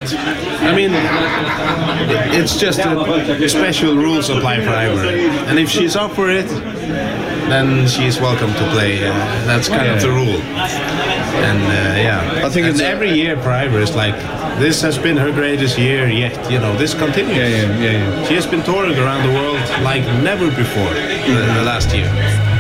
I mean, it's just a special rules apply for Ivory, and if she's up for it, then she's welcome to play. That's kind of the rule. And yeah, I think it's every year for Ivory is like, this has been her greatest year yet. You know, this continues. Yeah. She has been touring around the world like never before the last year.